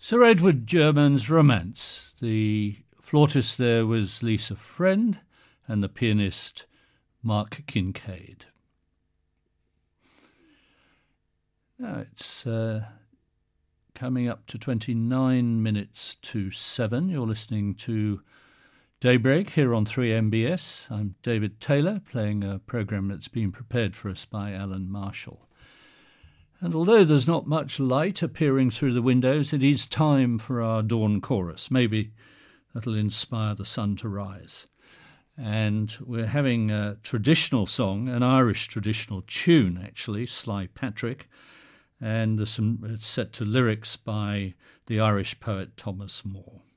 Sir Edward German's Romance. The flautist there was Lisa Friend and the pianist Mark Kincaid. Now it's coming up to 29 minutes to 7. You're listening to Daybreak here on 3MBS. I'm David Taylor, playing a programme that's been prepared for us by Alan Marshall. And although there's not much light appearing through the windows, it is time for our dawn chorus. Maybe that'll inspire the sun to rise. And we're having a traditional song, an Irish traditional tune, actually, Sly Patrick, and it's set to lyrics by the Irish poet Thomas Moore.